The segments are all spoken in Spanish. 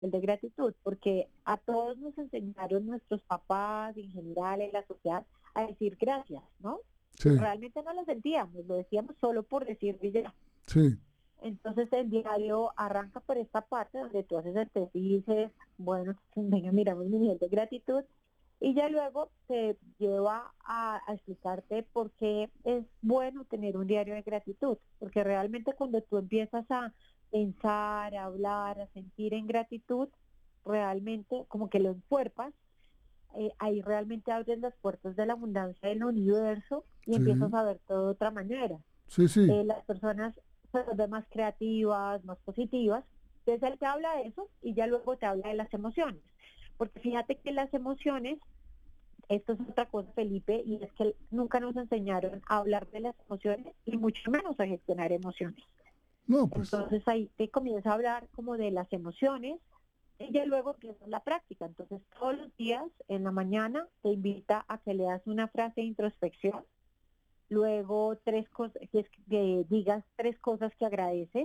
el de gratitud, porque a todos nos enseñaron nuestros papás, en general, en la sociedad, a decir gracias, ¿no? Sí, Pero realmente no lo sentíamos, lo decíamos solo por decir y ya. sí, Entonces el diario arranca por esta parte donde tú haces el test y dices, bueno, venga, miramos mi nivel de gratitud y ya luego te lleva a explicarte por qué es bueno tener un diario de gratitud, porque realmente cuando tú empiezas a pensar, a hablar, a sentir en gratitud, realmente como que lo encuerpas, ahí realmente abres las puertas de la abundancia del universo y empiezas sí, a ver todo de otra manera. sí, sí, Las personas se vuelven más creativas, más positivas. Entonces él te habla de eso y ya luego te habla de las emociones. Porque fíjate que las emociones, esto es otra cosa, Felipe, y es que nunca nos enseñaron a hablar de las emociones y mucho menos a gestionar emociones. no, pues, Entonces ahí te comienza a hablar como de las emociones y ya luego empiezas la práctica. Entonces todos los días en la mañana te invita a que leas una frase de introspección, luego tres cosas, que digas tres cosas que agradeces,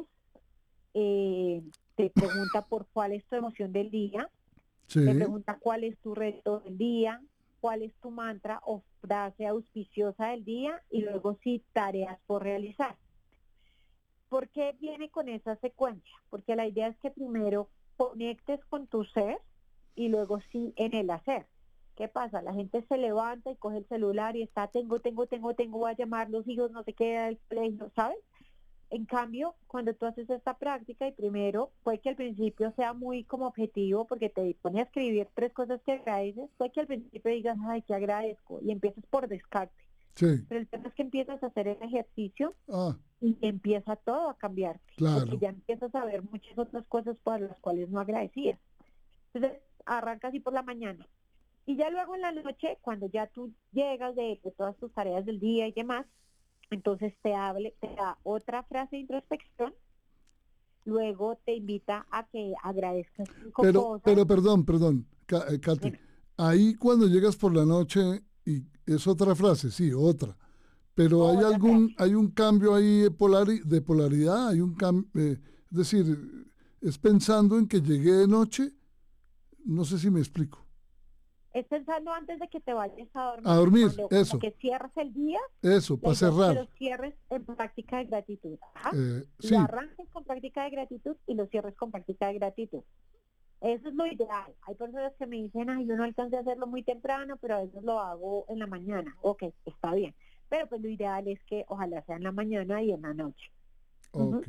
te pregunta por cuál es tu emoción del día, te sí, pregunta cuál es tu reto del día, cuál es tu mantra o frase auspiciosa del día y luego sí tareas por realizar. ¿Por qué viene con esa secuencia? Porque la idea es que primero conectes con tu ser y luego sí en el hacer. ¿Qué pasa? La gente se levanta y coge el celular y está, voy a llamar los hijos, no sé qué, al colegio, ¿sabes? En cambio, cuando tú haces esta práctica y primero, puede que al principio sea muy como objetivo porque te pones a escribir tres cosas que agradeces, puede que al principio digas, ay, que agradezco y empieces por descarte. sí, Pero el tema es que empiezas a hacer el ejercicio ah, y empieza todo a cambiarte, porque claro, ya empiezas a ver muchas otras cosas por las cuales no agradecías. Entonces, arranca así por la mañana. Y ya luego en la noche, cuando ya tú llegas de todas tus tareas del día y demás, entonces te da otra frase de introspección, luego te invita a que agradezcas cinco cosas. pero perdón, Katy, Dime, ahí cuando llegas por la noche, y es otra frase, sí, otra, pero otra frase. hay un cambio ahí de polaridad, hay un cambio, es decir, es pensando en que llegué de noche, no sé si me explico. Es pensando antes de que te vayas a A dormir, dormir, cuando como que cierras el día. eso, La para idea es que cerrar. lo cierres en práctica de gratitud. Ajá. Lo Sí, arranques con práctica de gratitud y lo cierres con práctica de gratitud. Eso es lo ideal. Hay personas que me dicen, ay, yo no alcancé a hacerlo muy temprano, pero a veces lo hago en la mañana. Ok, está bien. Pero pues lo ideal es que ojalá sea en la mañana y en la noche. ok. Ujú.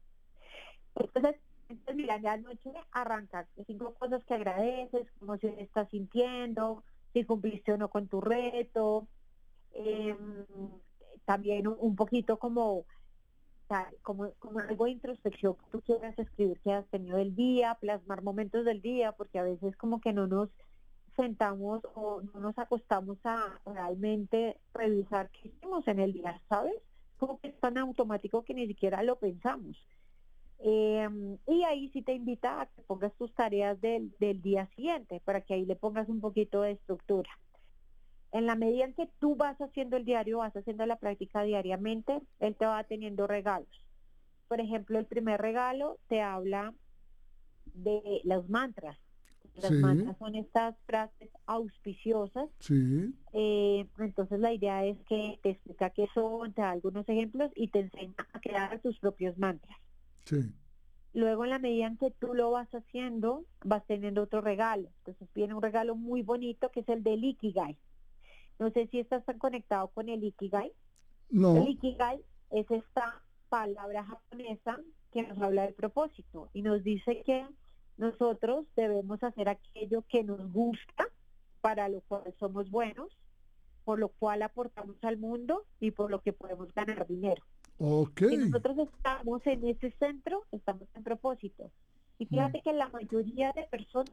Entonces, mira, en la noche arrancas cinco cosas que agradeces, cómo se estás sintiendo, si cumpliste o no con tu reto, eh, también un poquito como sea, como algo de introspección que tú quieras escribir que has tenido del día, plasmar momentos del día, porque a veces como que no nos sentamos o no nos acostamos a realmente revisar qué hicimos en el día, ¿sabes? Como que es tan automático que ni siquiera lo pensamos. Y ahí sí te invita a que pongas tus tareas del día siguiente, para que ahí le pongas un poquito de estructura. En la medida en que tú vas haciendo el diario, vas haciendo la práctica diariamente, él te va teniendo regalos. Por ejemplo, el primer regalo te habla de los mantras. Los Sí, mantras son estas frases auspiciosas. sí, Entonces la idea es que te explica qué son, te da algunos ejemplos y te enseña a crear tus propios mantras. sí, Luego, en la medida en que tú lo vas haciendo, vas teniendo otro regalo. Entonces viene un regalo muy bonito que es el del Ikigai. No sé si estás tan conectado con el Ikigai. El no, Ikigai es esta palabra japonesa que nos habla del propósito y nos dice que nosotros debemos hacer aquello que nos gusta, para lo cual somos buenos, por lo cual aportamos al mundo y por lo que podemos ganar dinero. ok. Si nosotros estamos en ese centro, estamos en propósito. Y Mm, fíjate que la mayoría de personas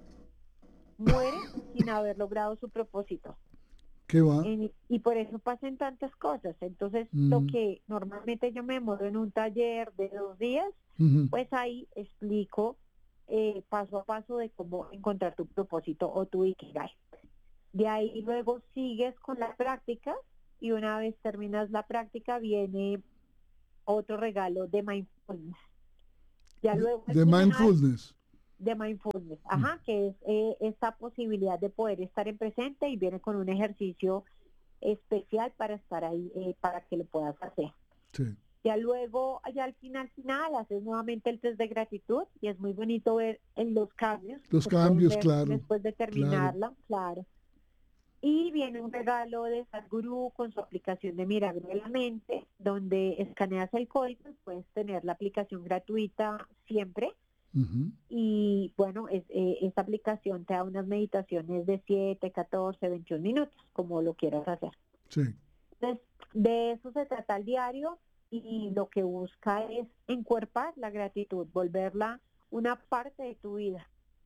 mueren sin haber logrado su propósito. ¿qué va? Y por eso pasan tantas cosas. Entonces, lo Mm, que normalmente yo me demoro en un taller de 2 días, ujú. pues ahí explico paso a paso de cómo encontrar tu propósito o tu Ikigai. De ahí luego sigues con la práctica y una vez terminas la práctica viene otro regalo de mindfulness. Ya luego al De final mindfulness. de mindfulness, que es esta posibilidad de poder estar en presente y viene con un ejercicio especial para estar ahí, para que lo puedas hacer. Sí. Ya luego, allá al final, haces nuevamente el test de gratitud y es muy bonito ver en los cambios. Los se pueden cambios, ver claro. después de terminarla, claro. Y viene un regalo de Sadhguru con su aplicación de Milagro de la Mente, donde escaneas el código y puedes tener la aplicación gratuita siempre. Uh-huh. Y bueno, esta aplicación te da unas meditaciones de 7, 14, 21 minutos, como lo quieras hacer. Sí. Entonces, de eso se trata el diario y lo que busca es encuerpar la gratitud, volverla una parte de tu vida.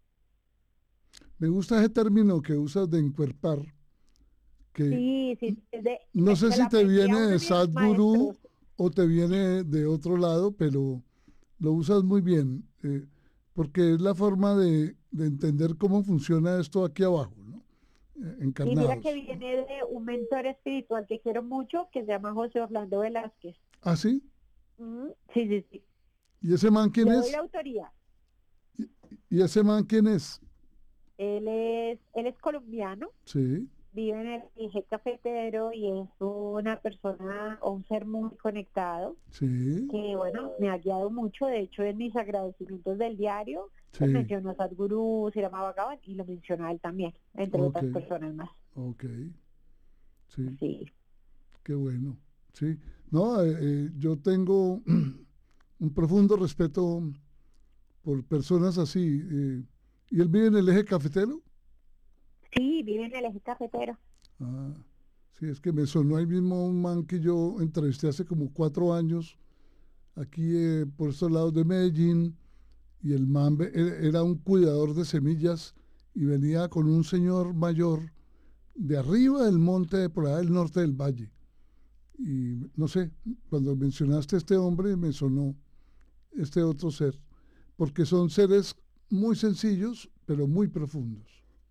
Me gusta ese término que usas de encuerpar. Que Sí, no sé si te viene de Sadhguru maestros. o te viene de otro lado, pero lo usas muy bien, porque es la forma de entender cómo funciona esto aquí abajo, ¿no? Y mira Encarnados. que viene de un mentor espiritual que quiero mucho, que se llama José Orlando Velázquez. ¿Ah, sí? Sí. ¿Y ese man quién Le es? doy la autoría. ¿Y ese man quién es? Él es colombiano, Sí. vive en el Eje Cafetero y es una persona o un ser muy conectado, Sí. que bueno, me ha guiado mucho. De hecho, en mis agradecimientos del diario, Sí. pues mencionó a Sadhguru, Sirama Bhagavan y lo mencionó a él también, entre otras personas más. Ok. Sí. Sí. Qué bueno. Sí. No, yo tengo un profundo respeto por personas así. ¿Y él vive en el Eje Cafetero? Sí, vive en el Eje Cafetero. Ah, sí, es que me sonó ahí mismo un man que yo entrevisté hace como 4 años, aquí por estos lados de Medellín, y el man era un cuidador de semillas y venía con un señor mayor de arriba del monte, por allá del norte del valle. Y no sé, cuando mencionaste a este hombre me sonó este otro ser, porque son seres muy sencillos, pero muy profundos.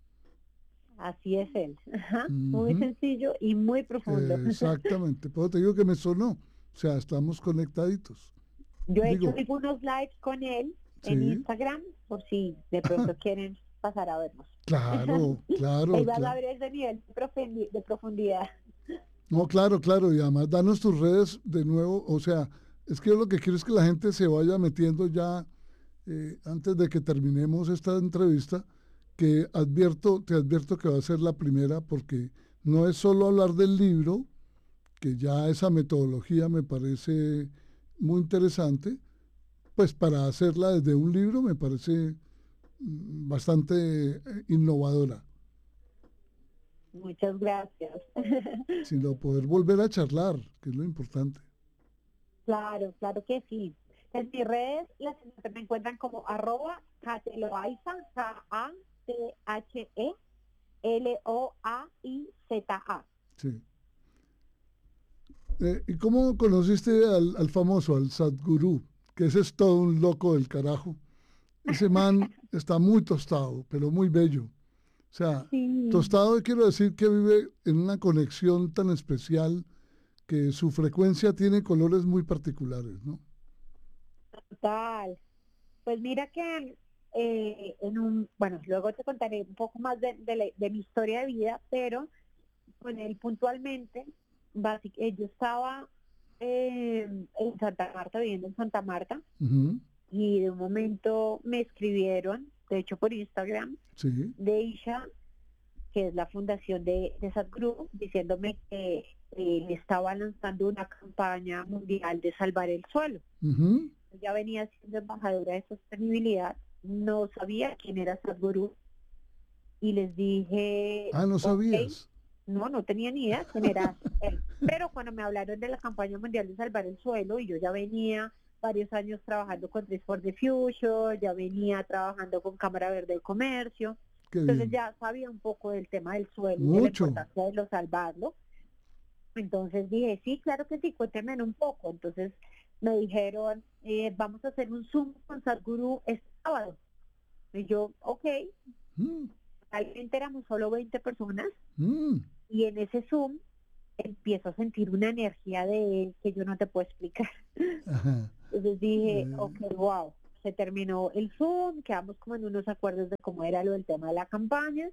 Así es él. Muy Uh-huh. sencillo y muy profundo. Exactamente, por eso te digo que me sonó. O sea, estamos conectaditos. Yo he hecho Digo, algunos lives con él en sí, Instagram, por si de pronto quieren pasar a vernos. claro, Ahí claro, vas a claro. ver ese nivel de profundidad. No, claro, claro, y además danos tus redes de nuevo. O sea, es que yo lo que quiero es que la gente se vaya metiendo ya antes de que terminemos esta entrevista, que te advierto que va a ser la primera, porque no es solo hablar del libro, que ya esa metodología me parece muy interesante, pues para hacerla desde un libro me parece bastante innovadora, Muchas gracias. sino poder volver a charlar, que es lo importante. Claro que sí. En mis redes me encuentran como @Catheloaiza, Katheloaiza. Sí. ¿Y cómo conociste al famoso, al Sadhguru? Que ese es todo un loco del carajo. Ese man está muy tostado, pero muy bello. O sea, Sí. tostado quiero decir que vive en una conexión tan especial que su frecuencia tiene colores muy particulares, ¿no? Total. Pues mira que bueno, luego te contaré un poco más de mi historia de vida, pero con él puntualmente, yo estaba en Santa Marta, viviendo en Santa Marta, Uh-huh. y de un momento me escribieron, de hecho por Instagram, Sí. de Isha, que es la fundación de Sadhguru, diciéndome que él estaba lanzando una campaña mundial de salvar el suelo. Uh-huh. Ya venía siendo embajadora de sostenibilidad, no sabía quién era Sadhguru y les dije, Ah, ¿no ok, sabías? no tenía ni idea quién era él. Pero cuando me hablaron de la campaña mundial de salvar el suelo y yo ya venía varios años trabajando con Trees for the Future, ya venía trabajando con Cámara Verde de Comercio, Qué entonces bien. ya sabía un poco del tema del suelo y de la Mucho. importancia de lo salvarlo. Entonces dije, sí, claro que sí, cuéntenme un poco. Entonces me dijeron, vamos a hacer un Zoom con Sadhguru este sábado. Y yo, ok, Mm, realmente éramos solo 20 personas mm. y en ese Zoom empiezo a sentir una energía de él que yo no te puedo explicar. Ajá. Entonces dije, ok, wow. se terminó el Zoom, quedamos como en unos acuerdos de cómo era lo del tema de la campaña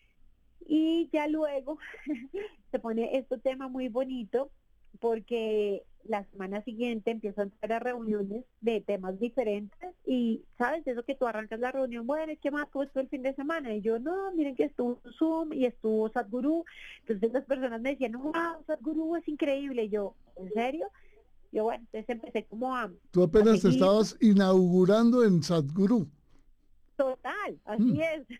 y ya luego se pone este tema muy bonito porque la semana siguiente empiezo a entrar a reuniones de temas diferentes y, ¿sabes? Eso que tú arrancas la reunión, bueno, ¿y qué más? ¿Cómo estuvo el fin de semana? Y yo, no, miren que estuvo Zoom y estuvo Sadhguru. Entonces las personas me decían, wow, Sadhguru es increíble. Y yo, ¿en serio? Yo, bueno, entonces empecé como Tú a apenas te seguir. estabas inaugurando en Sadhguru. Total, así Mm, es.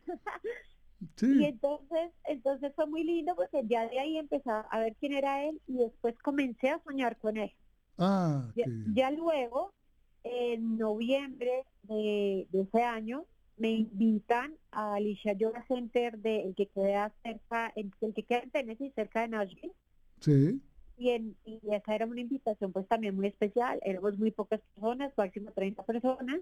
Y sí. entonces fue muy lindo porque ya de ahí empecé a ver quién era él y después comencé a soñar con él. Ah, Ya, qué bien. ya luego, en noviembre de ese año, me invitan a Alicia Yoga Center el que queda cerca, el que queda en Tennessee, cerca de Nashville. Sí, Y esa era una invitación pues también muy especial. Éramos muy pocas personas, máximo 30 personas.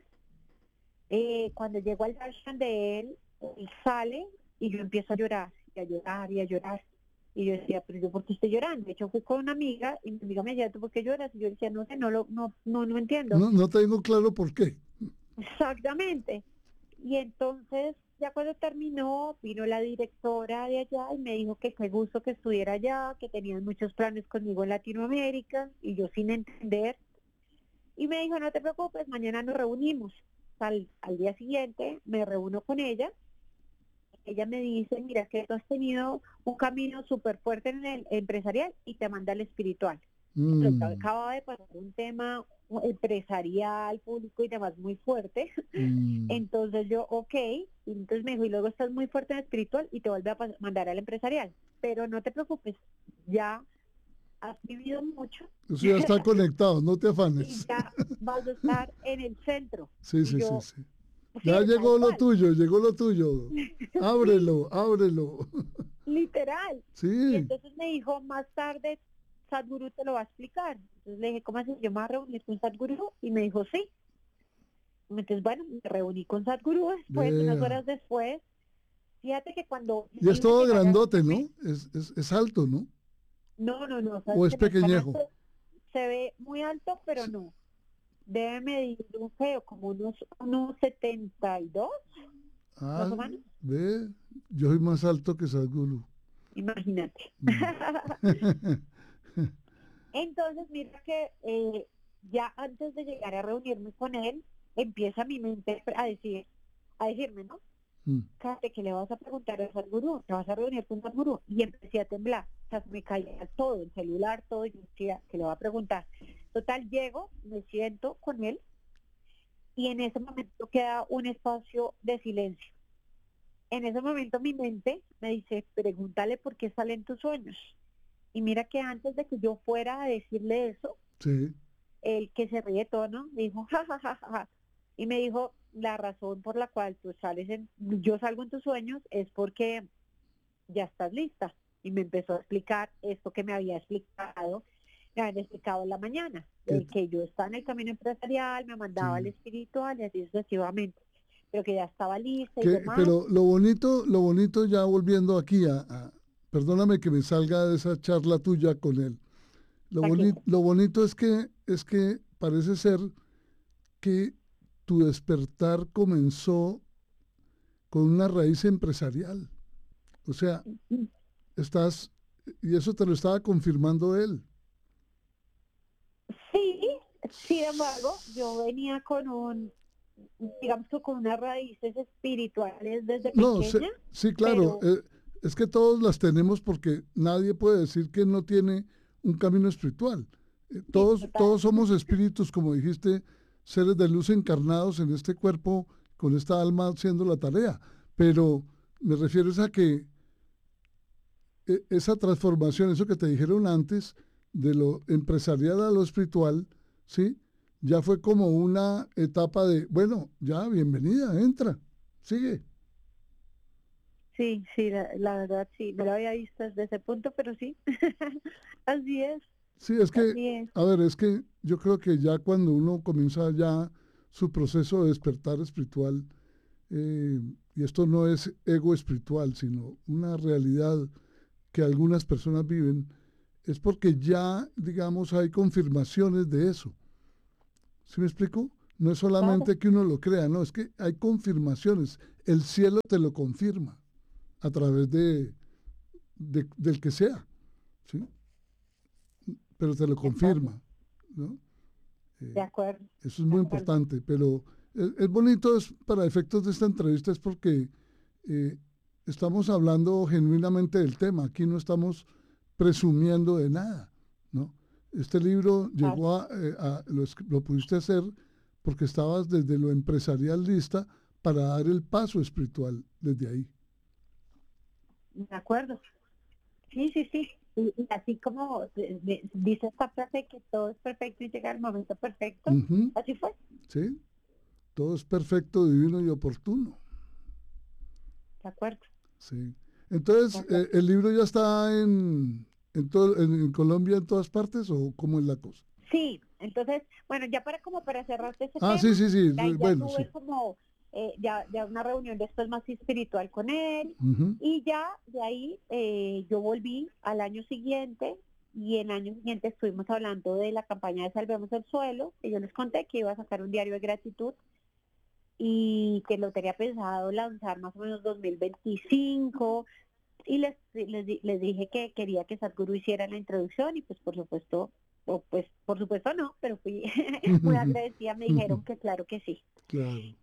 Cuando llego al darshan de él sale y yo empiezo a llorar, y a llorar, y a llorar. Y yo decía, pero yo por qué estoy llorando. De hecho fui con una amiga y mi amiga me decía, ¿tú por qué lloras? Y yo decía, no sé, no entiendo. no, no tengo claro por qué. Exactamente. Y entonces, ya cuando terminó, vino la directora de allá y me dijo que qué gusto que estuviera allá, que tenían muchos planes conmigo en Latinoamérica, y yo sin entender. Y me dijo, no te preocupes, mañana nos reunimos. Al día siguiente me reúno con ella. Ella me dice, mira que tú has tenido un camino súper fuerte en el empresarial y te manda al espiritual. Pero te Mm, acaba de pasar un tema empresarial, público y demás muy fuerte. mm. Entonces yo, ok, y entonces me dijo, y luego estás muy fuerte en el espiritual y te vuelve a mandar al empresarial. Pero no te preocupes, ya has vivido mucho Eso ya está conectado, no te y afanes. ya vas a estar en el centro. Sí, Y sí, sí, yo, sí. sí, Ya tal llegó lo cual, tuyo, llegó lo tuyo. sí, Ábrelo, ábrelo. literal. Y Sí, entonces me dijo, más tarde Sadhguru te lo va a explicar. Entonces le dije, ¿cómo así? Yo me voy a reunir con Sadhguru y me dijo, sí. Entonces, bueno, me reuní con Sadhguru después, unas vea. horas después. Fíjate que cuando Y es iba a todo llegar a grandote, reunirme, ¿no? Es alto, ¿no? no, ¿O sabes es que no es tan pequeñejo? alto. Se ve muy alto, pero Sí. no. Debe medir un feo, como unos 72, Ah, más o menos. ve, yo soy más alto que Sadhguru. Imagínate. Mm. Entonces, mira que ya antes de llegar a reunirme con él, empieza mi mente a decirme, ¿no? Mm. Cállate, que le vas a preguntar a Sadhguru, te vas a reunir con Sadhguru. Y empecé a temblar, o sea, me caía todo, el celular, todo, y yo decía, que le va a preguntar. Total, llego, me siento con él, y en ese momento queda un espacio de silencio. En ese momento mi mente me dice, pregúntale por qué salen tus sueños. Y mira que antes de que yo fuera a decirle eso, Sí. el que se ríe todo, ¿no? Me dijo, ja, ja, ja, ja, ja. Y me dijo, la razón por la cual yo salgo en tus sueños es porque ya estás lista. Y me empezó a explicar esto que me habían explicado en la mañana, Que, de que yo estaba en el camino empresarial, me mandaba al sí. espiritual y así sucesivamente, pero que ya estaba lista y demás. Pero lo bonito ya volviendo aquí perdóname que me salga de esa charla tuya con él. Tranquilo. Lo bonito es que parece ser que tu despertar comenzó con una raíz empresarial. O sea, estás, y eso te lo estaba confirmando él. Sí, sin embargo, yo venía digamos que con unas raíces espirituales desde No, pequeña, sí, claro, pero es que todos las tenemos porque nadie puede decir que no tiene un camino espiritual. sí, Todos total. somos espíritus, como dijiste, seres de luz encarnados en este cuerpo, con esta alma haciendo la tarea. Pero me refiero es a que esa transformación, eso que te dijeron antes, de lo empresarial a lo espiritual, ¿sí? Ya fue como una etapa de, bueno, ya, bienvenida, entra, sigue. Sí, la verdad sí, no lo había visto desde ese punto, pero sí, así es, Sí, es que, así es. a ver, es que yo creo que ya cuando uno comienza ya su proceso de despertar espiritual, y esto no es ego espiritual, sino una realidad que algunas personas viven, es porque ya, digamos, hay confirmaciones de eso. ¿Sí me explico? No es claro, solamente que uno lo crea, no, es que hay confirmaciones. El cielo te lo confirma a través del que sea, ¿sí? Pero te lo de acuerdo, confirma, ¿no? de Eh, acuerdo, Eso es de muy acuerdo. importante, pero es bonito para efectos de esta entrevista es porque eh, estamos hablando genuinamente del tema. Aquí no estamos presumiendo de nada, ¿no? Este libro Claro. llegó lo pudiste hacer porque estabas desde lo empresarial lista para dar el paso espiritual desde ahí. De acuerdo. Sí, sí, sí. Y así como dice esta frase que todo es perfecto y llega el momento perfecto, Ujú, así fue. ¿sí? Todo es perfecto, divino y oportuno. De acuerdo, Sí. de Entonces, acuerdo. ¿el libro ya está en Colombia en todas partes o cómo es la cosa? Sí, entonces, bueno, ya para como para cerrarte ese Ah, sí, tema, sí, sí. ahí ya Bueno, sí. tuve como ya una reunión después más espiritual con él Ujú. y ya de ahí yo volví al año siguiente y el año siguiente estuvimos hablando de la campaña de Salvemos el Suelo, que yo les conté que iba a sacar un diario de gratitud y que lo tenía pensado lanzar más o menos 2025 y les dije que quería que Sadhguru hiciera la introducción y pues por supuesto, o pues por supuesto no, pero fui muy agradecida, me dijeron que claro que sí. Claro.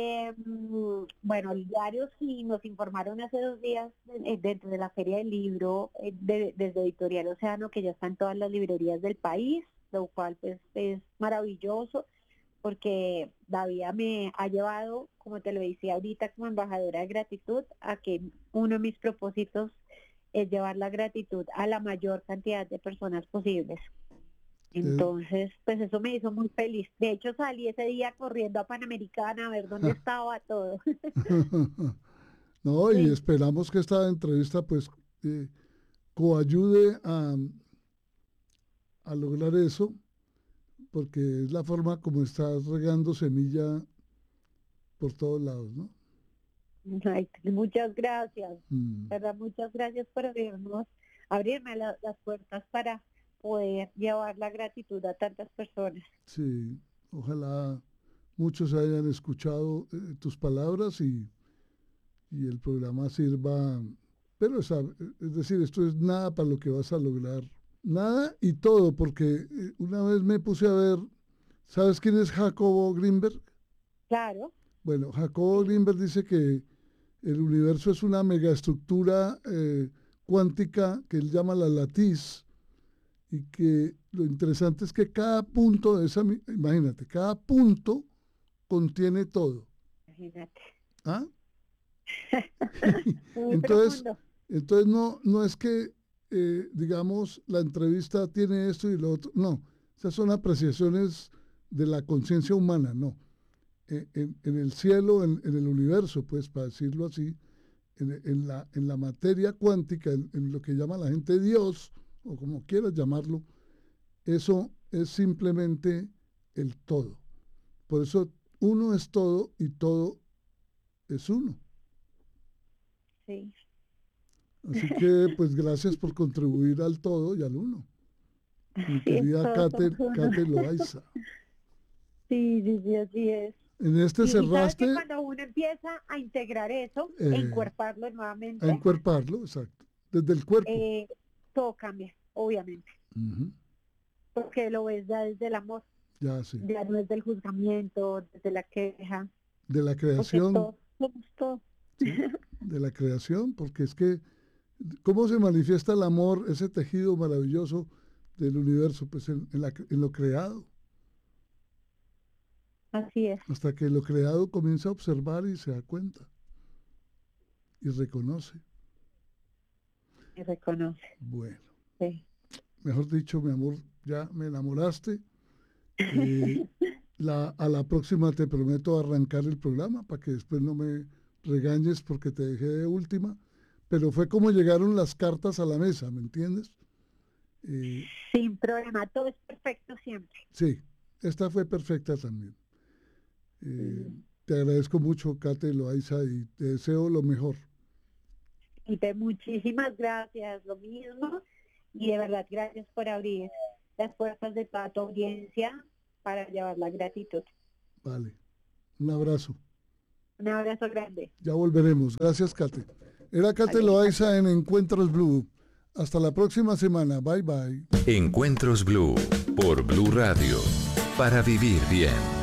Bueno, el diario sí nos informaron hace 2 días dentro de la Feria del Libro desde Editorial Océano que ya está en todas las librerías del país, lo cual pues es maravilloso porque la vida me ha llevado, como te lo decía ahorita, como embajadora de gratitud, a que uno de mis propósitos es llevar la gratitud a la mayor cantidad de personas posibles. Eh, Entonces, pues eso me hizo muy feliz. De hecho, salí ese día corriendo a Panamericana a ver dónde estaba todo. No, y Sí, esperamos que esta entrevista pues coayude a lograr eso, porque es la forma como estás regando semilla por todos lados, ¿no? ay, muchas gracias, Mm, ¿verdad? Muchas gracias por abrirme las puertas para poder llevar la gratitud a tantas personas. sí, ojalá muchos hayan escuchado tus palabras y el programa sirva, pero es decir, esto es nada para lo que vas a lograr. Nada y todo, porque una vez me puse a ver, ¿sabes quién es Jacobo Greenberg? Claro, Bueno, Jacobo sí, Greenberg dice que el universo es una megaestructura cuántica que él llama la latiz y que lo interesante es que cada punto de imagínate, cada punto contiene todo. imagínate. ¿Ah? Muy Entonces, profundo. entonces no es que, digamos, la entrevista tiene esto y lo otro. No, esas son apreciaciones de la conciencia humana, no. En el cielo, en el universo, pues, para decirlo así, en la materia cuántica, en lo que llama la gente Dios, o como quieras llamarlo, eso es simplemente el todo. Por eso uno es todo y todo es uno. Sí. Así que, pues, gracias por contribuir al todo y al uno. Mi Sí, es, querida todos somos uno. Kate Loaiza. Sí, sí, sí, así es. En este Y sabes que cerraste cuando uno empieza a integrar eso, eh, encuerparlo a nuevamente, encuerparlo, exacto, desde el cuerpo. eh, todo cambia, obviamente, Ujú. porque lo ves ya desde el amor, Ya sí. ya no es del juzgamiento, desde la queja, De la porque creación, todos somos todo. ¿sí? De la creación, porque es que, ¿cómo se manifiesta el amor, ese tejido maravilloso del universo? Pues en lo creado. Así es, Hasta que lo creado comienza a observar y se da cuenta y reconoce. se reconoce. Bueno, Sí. mejor dicho, mi amor, ya me enamoraste. Eh, a la próxima te prometo arrancar el programa para que después no me regañes porque te dejé de última. Pero fue como llegaron las cartas a la mesa, ¿me entiendes? Eh, Sin problema, todo es perfecto siempre. sí, esta fue perfecta también. Eh, Sí. te agradezco mucho, Kate Loaiza, y te deseo lo mejor. Y te muchísimas gracias, lo mismo, y de verdad gracias por abrir las puertas de toda tu audiencia para llevar la gratitud. Vale. Un abrazo. Un abrazo grande. Ya volveremos. Gracias, Kate. Era Kate Loaiza en Encuentros Blue. Hasta la próxima semana. Bye, bye. Encuentros Blue por Blue Radio. Para vivir bien.